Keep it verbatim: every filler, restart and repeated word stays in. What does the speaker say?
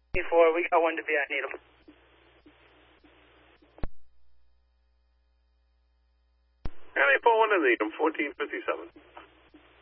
Before we got one to be at Needham. And they pull one to Needham, fourteen fifty-seven.